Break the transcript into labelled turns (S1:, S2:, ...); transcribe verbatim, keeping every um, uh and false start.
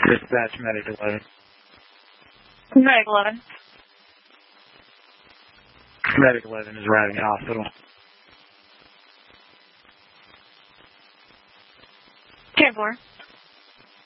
S1: Dispatch Medic eleven.
S2: Medic eleven.
S1: Medic eleven is arriving at hospital.
S2: ten four.